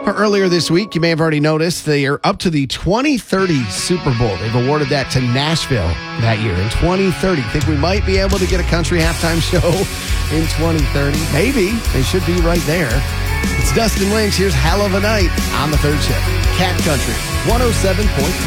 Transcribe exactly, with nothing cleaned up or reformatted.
Earlier this week, you may have already noticed, they are up to the twenty thirty Super Bowl. They've awarded that to Nashville that year in twenty thirty. Think we might be able to get a country halftime show in twenty thirty? Maybe. They should be right there. It's Dustin Lynch. Here's Hell of a Night on the third shift. Cat Country, one oh seven point three.